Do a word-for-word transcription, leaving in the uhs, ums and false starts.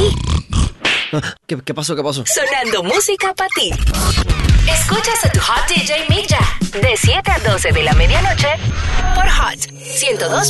aquí. ¿Qué, qué pasó? ¿Qué pasó? Sonando música para ti. Escuchas a tu Hot D J Mick Jack de siete a doce de la medianoche por Hot ciento dos